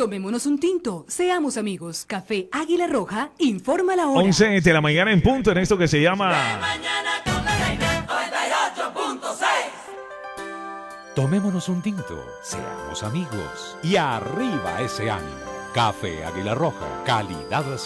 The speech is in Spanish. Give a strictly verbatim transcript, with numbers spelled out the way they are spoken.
Tomémonos un tinto, seamos amigos. Café Águila Roja, informa la hora. once de la mañana en punto en esto que se llama... Tomémonos un tinto, seamos amigos y arriba ese ánimo. Café Águila Roja, calidad